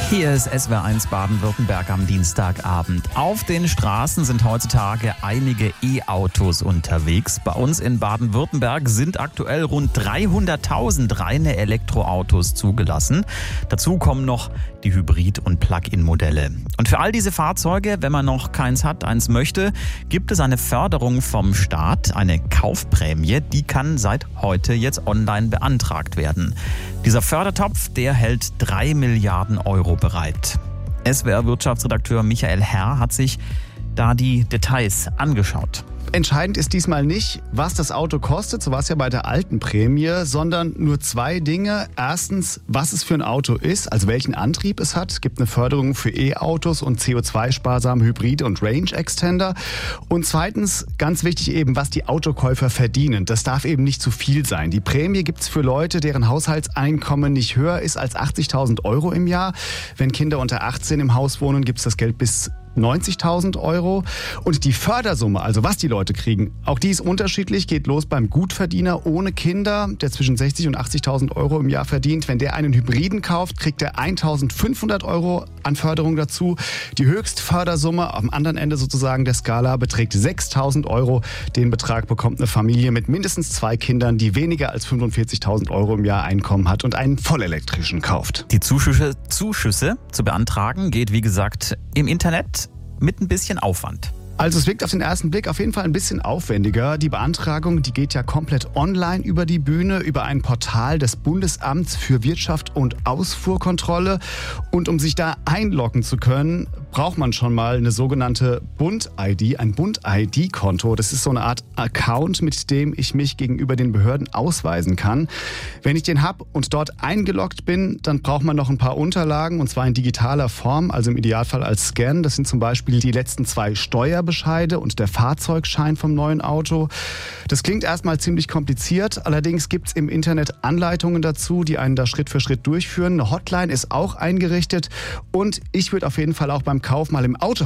Hier ist SWR1 Baden-Württemberg am Dienstagabend. Auf den Straßen sind heutzutage einige E-Autos unterwegs. Bei uns in Baden-Württemberg sind aktuell rund 300.000 reine Elektroautos zugelassen. Dazu kommen noch die Hybrid- und Plug-in-Modelle. Und für all diese Fahrzeuge, wenn man noch keins hat, eins möchte, gibt es eine Förderung vom Staat, eine Kaufprämie. Die kann seit heute jetzt online beantragt werden. Dieser Fördertopf, der hält 3 Milliarden Euro bereit. SWR-Wirtschaftsredakteur Michael Herr hat sich da die Details angeschaut. Entscheidend ist diesmal nicht, was das Auto kostet, so war es ja bei der alten Prämie, sondern nur 2 Dinge. Erstens, was es für ein Auto ist, also welchen Antrieb es hat. Es gibt eine Förderung für E-Autos und CO2-sparsame Hybrid- und Range-Extender. Und zweitens, ganz wichtig eben, was die Autokäufer verdienen. Das darf eben nicht zu viel sein. Die Prämie gibt es für Leute, deren Haushaltseinkommen nicht höher ist als 80.000 Euro im Jahr. Wenn Kinder unter 18 im Haus wohnen, gibt es das Geld bis 90.000 Euro. Und die Fördersumme, also was die Leute kriegen, auch die ist unterschiedlich, geht los beim Gutverdiener ohne Kinder, der zwischen 60.000 und 80.000 Euro im Jahr verdient. Wenn der einen Hybriden kauft, kriegt er 1.500 Euro an Förderung dazu. Die Höchstfördersumme am anderen Ende sozusagen der Skala beträgt 6.000 Euro. Den Betrag bekommt eine Familie mit mindestens 2 Kindern, die weniger als 45.000 Euro im Jahr Einkommen hat und einen vollelektrischen kauft. Die Zuschüsse zu beantragen geht, wie gesagt, im Internet mit ein bisschen Aufwand. Also es wirkt auf den ersten Blick auf jeden Fall ein bisschen aufwendiger. Die Beantragung, die geht ja komplett online über die Bühne, über ein Portal des Bundesamts für Wirtschaft und Ausfuhrkontrolle. Und um sich da einloggen zu können, braucht man schon mal eine sogenannte Bund-ID, ein Bund-ID-Konto. Das ist so eine Art Account, mit dem ich mich gegenüber den Behörden ausweisen kann. Wenn ich den habe und dort eingeloggt bin, dann braucht man noch ein paar Unterlagen, und zwar in digitaler Form, also im Idealfall als Scan. Das sind zum Beispiel die letzten 2 Steuerbescheide und der Fahrzeugschein vom neuen Auto. Das klingt erstmal ziemlich kompliziert, allerdings gibt es im Internet Anleitungen dazu, die einen da Schritt für Schritt durchführen. Eine Hotline ist auch eingerichtet und ich würde auf jeden Fall auch beim Kauf mal im Auto